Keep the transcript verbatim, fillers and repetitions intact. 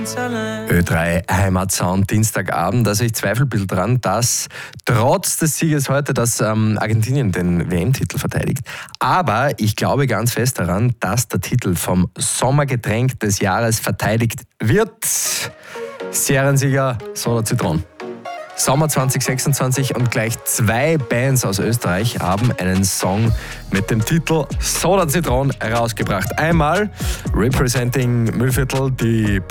Ö drei Heimatsound Dienstagabend. Also ich zweifle ein bisschen dran, dass trotz des Sieges heute, dass ähm, Argentinien den W M-Titel verteidigt. Aber ich glaube ganz fest daran, dass der Titel vom Sommergetränk des Jahres verteidigt wird. Seriensieger Soda Zitron. Sommer zwanzig sechsundzwanzig und gleich zwei Bands aus Österreich haben einen Song mit dem Titel Soda Zitron herausgebracht. Einmal representing Müllviertel die